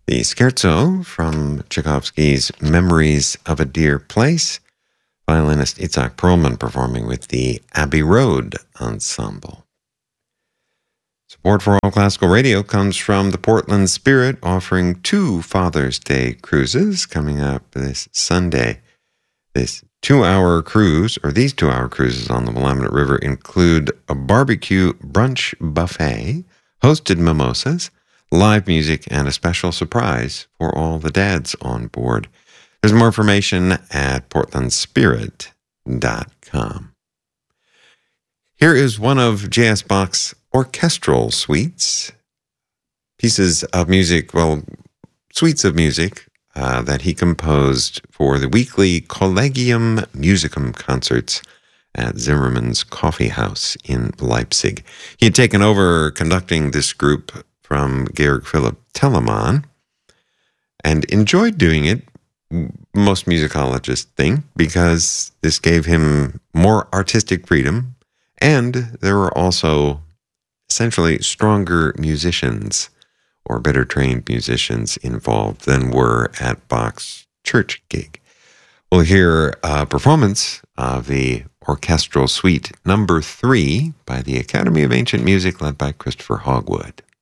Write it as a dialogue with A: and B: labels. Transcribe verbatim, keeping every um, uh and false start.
A: The scherzo from Tchaikovsky's Memories of a Dear Place, violinist Itzhak Perlman performing with the Abbey Road Ensemble. Support for All Classical Radio comes from the Portland Spirit, offering two Father's Day cruises coming up this Sunday. This two-hour cruise, or these two-hour cruises on the Willamette River, include a barbecue brunch buffet, hosted mimosas, live music, and a special surprise for all the dads on board. There's more information at portland spirit dot com. Here is one of J S. Bach's orchestral suites, pieces of music, well, suites of music uh, that he composed for the weekly Collegium Musicum concerts at Zimmermann's Coffee House in Leipzig. He had taken over conducting this group from Georg Philipp Telemann and enjoyed doing it, most musicologists think, because this gave him more artistic freedom, and there were also essentially stronger musicians or better trained musicians involved than were at Bach's church gig. We'll hear a performance of the orchestral suite number three by the Academy of Ancient Music led by Christopher Hogwood.